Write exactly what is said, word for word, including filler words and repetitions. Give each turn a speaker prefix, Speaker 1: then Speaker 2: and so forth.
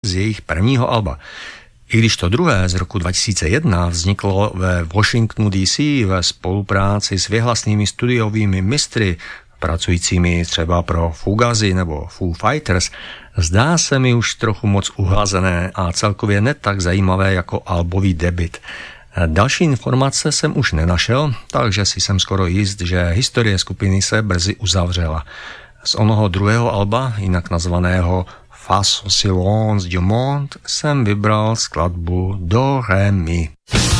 Speaker 1: z jejich prvního alba. I když to druhé z roku dva tisíce jedna vzniklo ve Washingtonu D C ve spolupráci s věhlasnými studiovými mistry, pracujícími třeba pro Fugazi nebo Foo Fighters, zdá se mi už trochu moc uhlazené a celkově ne tak zajímavé jako albový debut. Další informace jsem už nenašel, takže si jsem skoro jist, že historie skupiny se brzy uzavřela. Z onoho druhého alba, jinak nazvaného Face au silence du monde, jsem vybral skladbu Do Ré Mi.